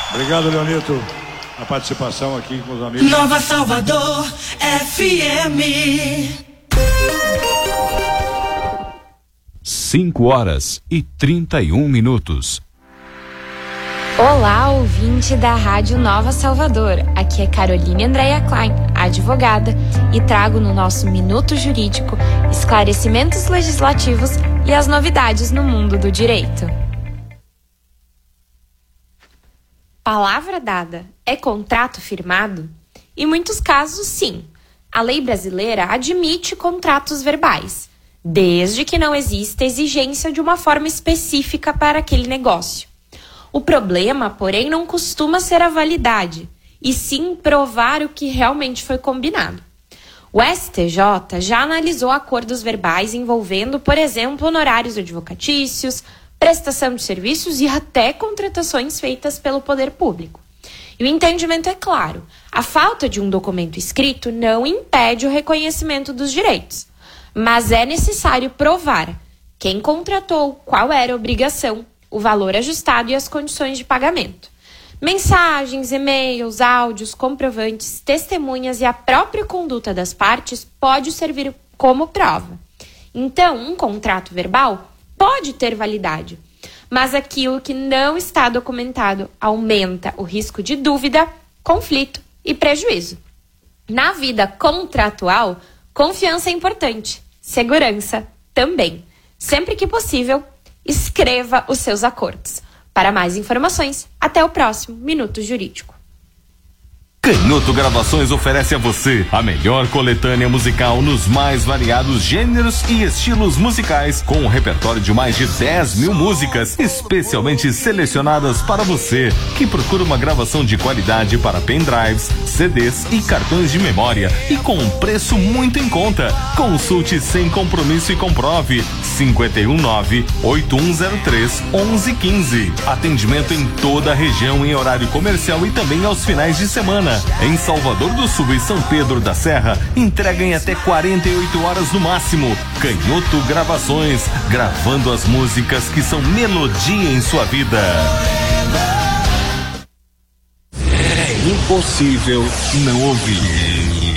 Obrigado, Leonito, a participação aqui com os amigos. Nova Salvador FM. 5h31. Olá, ouvinte da Rádio Nova Salvador. Aqui é Caroline Andréia Klein, advogada, e trago no nosso Minuto Jurídico esclarecimentos legislativos e as novidades no mundo do direito. Palavra dada é contrato firmado? Em muitos casos, sim. A lei brasileira admite contratos verbais, desde que não exista exigência de uma forma específica para aquele negócio. O problema, porém, não costuma ser a validade, e sim provar o que realmente foi combinado. O STJ já analisou acordos verbais envolvendo, por exemplo, honorários advocatícios, prestação de serviços e até contratações feitas pelo poder público. E o entendimento é claro: a falta de um documento escrito não impede o reconhecimento dos direitos, mas é necessário provar quem contratou, qual era a obrigação, o valor ajustado e as condições de pagamento. Mensagens, e-mails, áudios, comprovantes, testemunhas e a própria conduta das partes pode servir como prova. Então, um contrato verbal pode ter validade, mas aquilo que não está documentado aumenta o risco de dúvida, conflito e prejuízo. Na vida contratual, confiança é importante, segurança também. Sempre que possível, escreva os seus acordos. Para mais informações, até o próximo Minuto Jurídico. Canhoto Gravações oferece a você a melhor coletânea musical nos mais variados gêneros e estilos musicais, com um repertório de mais de 10 mil músicas, especialmente selecionadas para você, que procura uma gravação de qualidade para pendrives, CDs e cartões de memória, e com um preço muito em conta. Consulte sem compromisso e comprove. 519-8103-1115. Atendimento em toda a região em horário comercial e também aos finais de semana. Em Salvador do Sul e São Pedro da Serra, entrega em até 48 horas no máximo. Canhoto Gravações, gravando as músicas que são melodia em sua vida. É impossível não ouvir.